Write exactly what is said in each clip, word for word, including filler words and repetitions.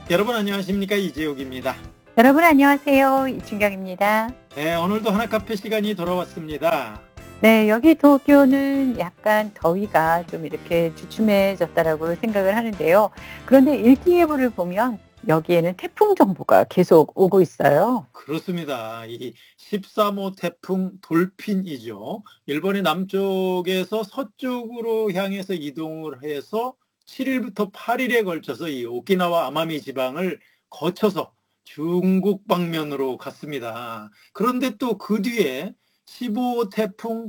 여러분 안녕하십니까? 이재욱입니다. 여러분 안녕하세요. 이춘경입니다. 네, 오늘도 하나 카페 시간이 돌아왔습니다. 네, 여기 도쿄는 약간 더위가 좀 이렇게 주춤해졌다라고 생각을 하는데요. 그런데 일기예보를 보면 여기에는 태풍 정보가 계속 오고 있어요. 그렇습니다. 이 십삼 호 태풍 돌핀이죠. 일본의 남쪽에서 서쪽으로 향해서 이동을 해서 칠 일부터 팔 일에 걸쳐서 이 오키나와 아마미 지방을 거쳐서 중국 방면으로 갔습니다. 그런데 또 그 뒤에 십오 호 태풍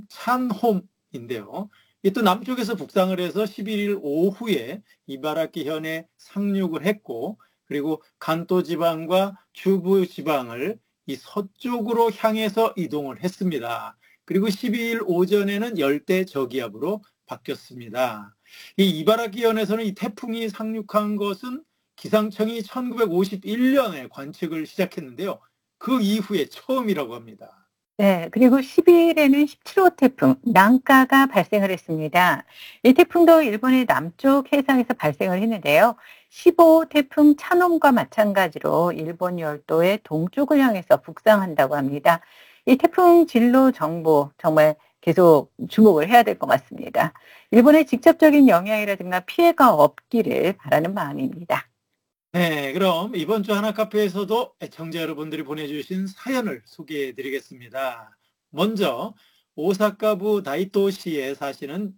찬홈인데요. 이게 또 남쪽에서 북상을 해서 십일 일 오후에 이바라키현에 상륙을 했고, 그리고 간토 지방과 주부 지방을 이 서쪽으로 향해서 이동을 했습니다. 그리고 십이 일 오전에는 열대 저기압으로 바뀌었습니다. 이 이바라키현에서는 이 태풍이 상륙한 것은 기상청이 천구백오십일 년에 관측을 시작했는데요. 그 이후에 처음이라고 합니다. 네, 그리고 십이 일에는 십칠 호 태풍 난카가 발생을 했습니다. 이 태풍도 일본의 남쪽 해상에서 발생을 했는데요. 십오 호 태풍 찬홈과 마찬가지로 일본 열도의 동쪽을 향해서 북상한다고 합니다. 이 태풍 진로 정보 정말 계속 주목을 해야 될 것 같습니다. 일본의 직접적인 영향이라든가 피해가 없기를 바라는 마음입니다. 네, 그럼 이번 주 하나 카페에서도 애청자 여러분들이 보내주신 사연을 소개해 드리겠습니다. 먼저 오사카부 다이토시에 사시는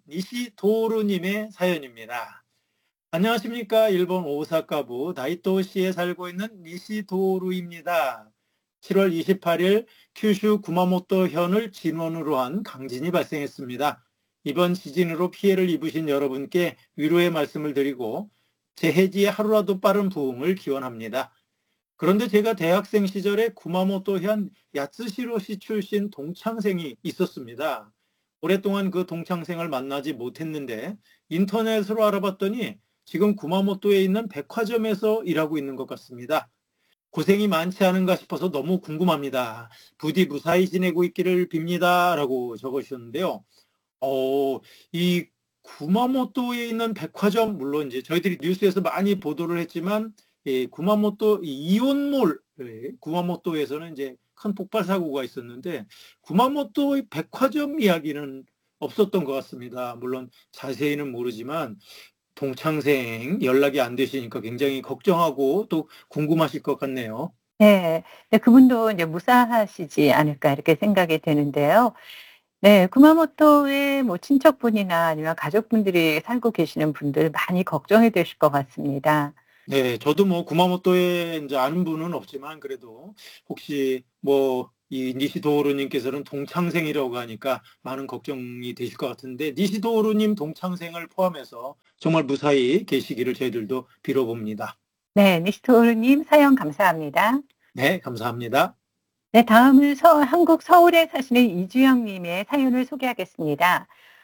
니시도루님의 사연입니다. 안녕하십니까? 일본 오사카부 다이토시에 살고 있는 니시도루입니다. 칠월 이십팔일 큐슈 구마모토현을 진원으로 한 강진이 발생했습니다. 이번 지진으로 피해를 입으신 여러분께 위로의 말씀을 드리고 재해지의 하루라도 빠른 부흥을 기원합니다. 그런데 제가 대학생 시절에 구마모토현 야츠시로시 출신 동창생이 있었습니다. 오랫동안 그 동창생을 만나지 못했는데 인터넷으로 알아봤더니 지금 구마모토에 있는 백화점에서 일하고 있는 것 같습니다. 고생이 많지 않은가 싶어서 너무 궁금합니다. 부디 무사히 지내고 있기를 빕니다. 라고 적으셨는데요. 어, 이 구마모토에 있는 백화점, 물론 이제 저희들이 뉴스에서 많이 보도를 했지만, 예, 구마모토 이온몰, 예, 구마모토에서는 이제 큰 폭발 사고가 있었는데, 구마모토의 백화점 이야기는 없었던 것 같습니다. 물론 자세히는 모르지만, 동창생 연락이 안 되시니까 굉장히 걱정하고 또 궁금하실 것 같네요. 네, 네, 그분도 이제 무사하시지 않을까 이렇게 생각이 되는데요. 네. 구마모토에 뭐 친척분이나 아니면 가족분들이 살고 계시는 분들 많이 걱정이 되실 것 같습니다. 네, 저도 뭐 구마모토에 이제 아는 분은 없지만 그래도 혹시 뭐 이 니시도우루님께서는 동창생이라고 하니까 많은 걱정이 되실 것 같은데 니시도우루님 동창생을 포함해서 정말 무사히 계시기를 저희들도 빌어봅니다. 네. 니스토르님 사연 감사합니다. 네, 감사합니다. 네. 다음은 서 한국 서울에 사시는 이주영 님의 사연을 소개하겠습니다.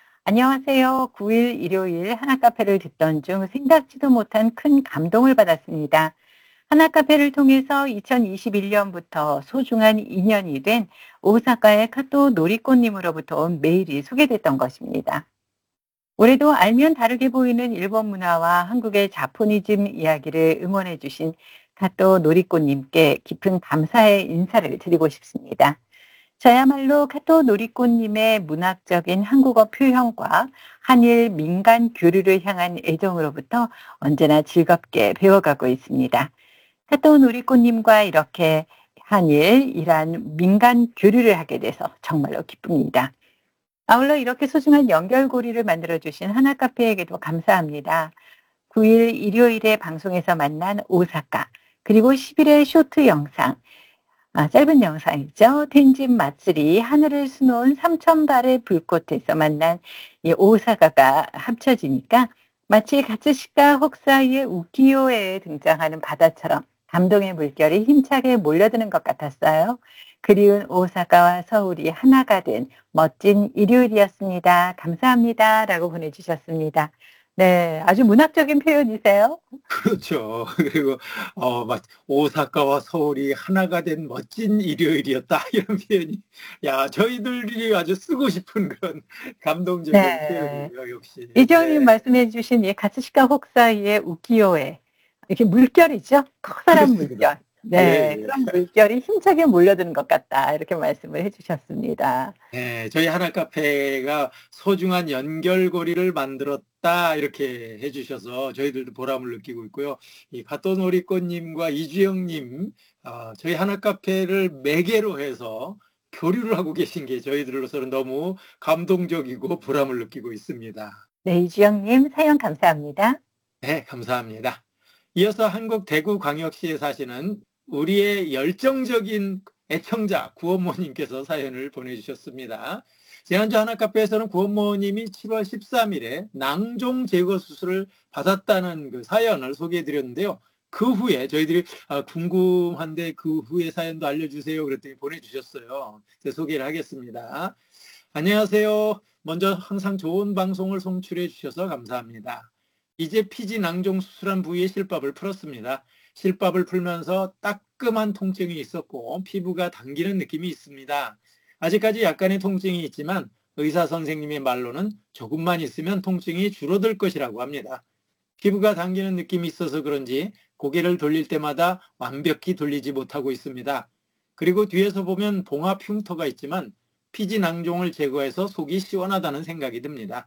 안녕하세요. 구 일 일요일 하나 카페를 듣던 중 생각지도 못한 큰 감동을 받았습니다. 하나 카페를 통해서 이천이십일 년부터 소중한 인연이 된 오사카의 카토 노리코님으로부터 온 메일이 소개됐던 것입니다. 올해도 알면 다르게 보이는 일본 문화와 한국의 자포니즘 이야기를 응원해 주신 카토 노리코님께 깊은 감사의 인사를 드리고 싶습니다. 저야말로 카토 노리코님의 문학적인 한국어 표현과 한일 민간 교류를 향한 애정으로부터 언제나 즐겁게 배워가고 있습니다. 카토 노리코님과 이렇게 한일, 이란 민간 교류를 하게 돼서 정말로 기쁩니다. 아울러 이렇게 소중한 연결고리를 만들어주신 하나카페에게도 감사합니다. 구 일 일요일에 방송에서 만난 오사카, 그리고 십 일의 쇼트 영상, 아, 짧은 영상이죠. 텐진 마쓰리, 하늘을 수놓은 삼천 발의 불꽃에서 만난 이 오사카가 합쳐지니까 마치 가츠시카 홋카이의 우키요에 등장하는 바다처럼 감동의 물결이 힘차게 몰려드는 것 같았어요. 그리운 오사카와 서울이 하나가 된 멋진 일요일이었습니다. 감사합니다. 라고 보내주셨습니다. 네, 아주 문학적인 표현이세요. 그렇죠. 그리고 어, 막 오사카와 서울이 하나가 된 멋진 일요일이었다 이런 표현이 야 저희들이 아주 쓰고 싶은 그런 감동적인 네. 표현이에요. 역시. 이정님 네. 말씀해 주신 이 가츠시카 홋카이의 우키요에 이게 물결이죠. 커다란 물결. 예, 네. 예. 그런 물결이 힘차게 몰려드는 것 같다. 이렇게 말씀을 해 주셨습니다. 네, 저희 하나카페가 소중한 연결고리를 만들었다 이렇게 해주셔서 저희들도 보람을 느끼고 있고요. 이 갓도놀이꽃님과 이주영님, 어, 저희 하나카페를 매개로 해서 교류를 하고 계신 게 저희들로서는 너무 감동적이고 보람을 느끼고 있습니다. 네, 이주영님 사연 감사합니다. 네, 감사합니다. 이어서 한국 대구광역시에 사시는 우리의 열정적인 애청자 구원모님께서 사연을 보내주셨습니다. 지난주 하나카페에서는 구원모님이 칠월 십삼일에 낭종 제거 수술을 받았다는 그 사연을 소개해드렸는데요. 그 후에 저희들이 아, 궁금한데 그 후에 사연도 알려주세요 그랬더니 보내주셨어요. 제가 소개를 하겠습니다. 안녕하세요. 먼저 항상 좋은 방송을 송출해 주셔서 감사합니다. 이제 피지 낭종 수술한 부위에 실밥을 풀었습니다. 실밥을 풀면서 따끔한 통증이 있었고 피부가 당기는 느낌이 있습니다. 아직까지 약간의 통증이 있지만 의사 선생님의 말로는 조금만 있으면 통증이 줄어들 것이라고 합니다. 피부가 당기는 느낌이 있어서 그런지 고개를 돌릴 때마다 완벽히 돌리지 못하고 있습니다. 그리고 뒤에서 보면 봉합 흉터가 있지만 피지 낭종을 제거해서 속이 시원하다는 생각이 듭니다.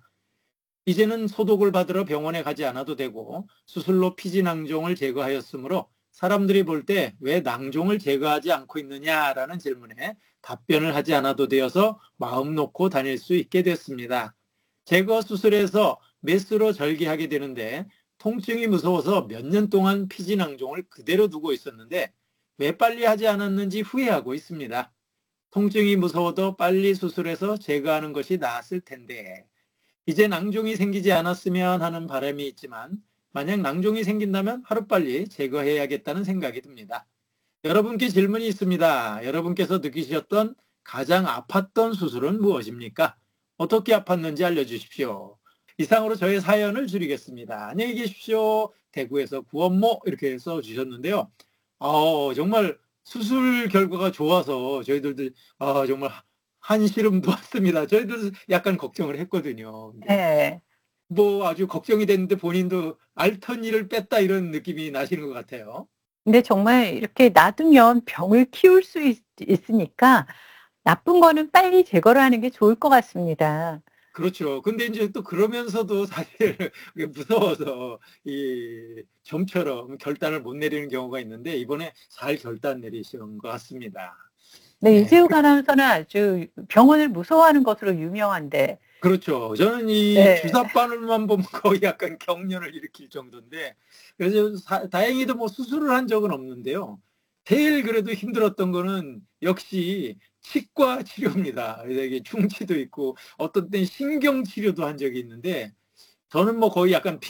이제는 소독을 받으러 병원에 가지 않아도 되고 수술로 피지 낭종을 제거하였으므로 사람들이 볼 때 왜 낭종을 제거하지 않고 있느냐라는 질문에 답변을 하지 않아도 되어서 마음 놓고 다닐 수 있게 됐습니다. 제거 수술에서 메스로 절개하게 되는데 통증이 무서워서 몇 년 동안 피지 낭종을 그대로 두고 있었는데 왜 빨리 하지 않았는지 후회하고 있습니다. 통증이 무서워도 빨리 수술해서 제거하는 것이 나았을 텐데 이제 낭종이 생기지 않았으면 하는 바람이 있지만 만약 낭종이 생긴다면 하루빨리 제거해야겠다는 생각이 듭니다. 여러분께 질문이 있습니다. 여러분께서 느끼셨던 가장 아팠던 수술은 무엇입니까? 어떻게 아팠는지 알려주십시오. 이상으로 저의 사연을 줄이겠습니다. 안녕히 계십시오. 대구에서 구원모 이렇게 써주셨는데요. 어, 정말 수술 결과가 좋아서 저희들도 어, 정말 한시름 돋았습니다. 저희도 약간 걱정을 했거든요. 근데 네. 뭐 아주 걱정이 됐는데 본인도 알턴니를 뺐다 이런 느낌이 나시는 것 같아요. 근데 정말 이렇게 놔두면 병을 키울 수 있, 있으니까 나쁜 거는 빨리 제거를 하는 게 좋을 것 같습니다. 그렇죠. 근데 이제 또 그러면서도 사실 무서워서 이 좀처럼 결단을 못 내리는 경우가 있는데 이번에 잘 결단 내리신 것 같습니다. 네, 네. 이재욱 아나운서는 아주 병원을 무서워하는 것으로 유명한데. 그렇죠. 저는 이 네. 주사바늘만 보면 거의 약간 경련을 일으킬 정도인데 그래서 사, 다행히도 뭐 수술을 한 적은 없는데요. 제일 그래도 힘들었던 거는 역시 치과 치료입니다. 그래서 이게 충치도 있고 어떤 땐 신경 치료도 한 적이 있는데 저는 뭐 거의 약간